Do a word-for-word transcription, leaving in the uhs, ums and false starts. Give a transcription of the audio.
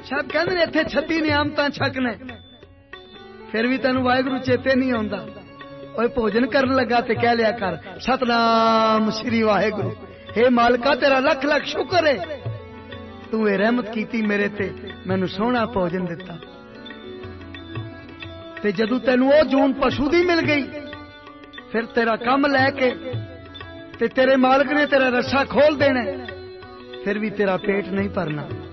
सब कहते ने इत्थे छत्ती नियामतां छकने, फिर भी तेनू वाहिगुरू चेते नहीं आउंदा। ओए भोजन करन लगा ते कह लिया कर सतनाम श्री वाहिगुरू। हे मालका तेरा लख लख शुक्र है, तू ये रहमत कीती मेरे ते, मैनू सोहना भोजन दिता। ते जदू तेनू ओ जून पशु दी मिल गई, फिर तेरा काम लैके ते तेरे मालिक ने तेरा रस्सा खोल देना, फिर भी तेरा पेट नहीं भरना।